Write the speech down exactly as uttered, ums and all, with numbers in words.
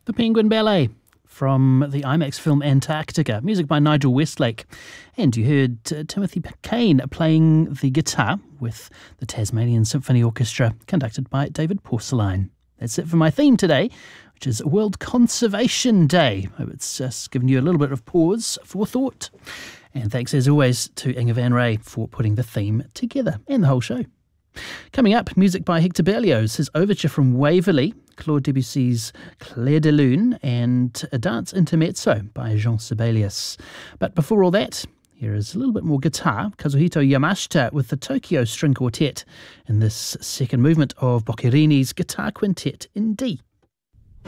The Penguin Ballet from the IMAX film Antarctica, music by Nigel Westlake. And you heard uh, Timothy Kane playing the guitar with the Tasmanian Symphony Orchestra, conducted by David Porcelain. That's it for my theme today, which is World Conservation Day. Hope it's just given you a little bit of pause for thought. And thanks as always to Inga Van Ray for putting the theme together and the whole show. Coming up, music by Hector Berlioz, his overture from Waverley, Claude Debussy's Clair de Lune, and a dance intermezzo by Jean Sibelius. But before all that, here is a little bit more guitar, Kazuhito Yamashita with the Tokyo String Quartet in this second movement of Boccherini's Guitar Quintet in D.